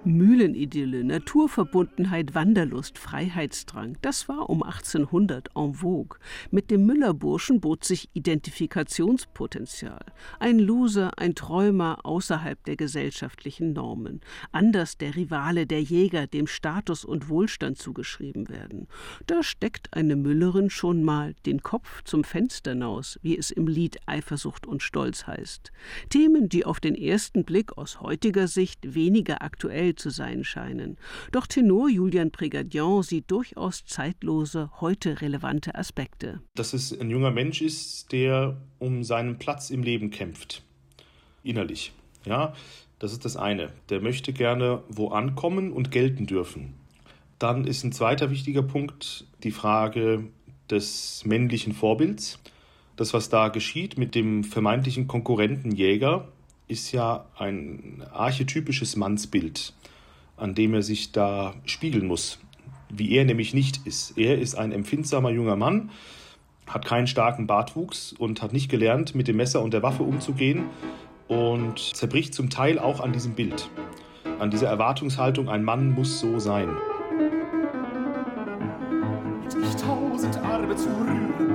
Mühlenidylle, Naturverbundenheit, Wanderlust, Freiheitsdrang, das war um 1800 en vogue. Mit dem Müllerburschen bot sich Identifikationspotenzial. Ein Loser, ein Träumer außerhalb der gesellschaftlichen Normen. Anders der Rivale, der Jäger, dem Status und Wohlstand zugeschrieben werden. Da steckt eine Müllerin schon mal den Kopf zum Fenster hinaus, wie es im Lied Eifersucht und Stolz heißt. Themen, die auf den ersten Blick aus heutiger Sicht weniger aktuell zu sein scheinen. Doch Tenor Julian Prégadian sieht durchaus zeitlose, heute relevante Aspekte. Dass es ein junger Mensch ist, der um seinen Platz im Leben kämpft. Innerlich. Ja, das ist das eine. Der möchte gerne wo ankommen und gelten dürfen. Dann ist ein zweiter wichtiger Punkt die Frage des männlichen Vorbilds. Das, was da geschieht mit dem vermeintlichen Konkurrenten Jäger, ist ja ein archetypisches Mannsbild, an dem er sich da spiegeln muss, wie er nämlich nicht ist. Er ist ein empfindsamer junger Mann, hat keinen starken Bartwuchs und hat nicht gelernt, mit dem Messer und der Waffe umzugehen und zerbricht zum Teil auch an diesem Bild, an dieser Erwartungshaltung, ein Mann muss so sein. Mit ich 1000 Arme zu rühren,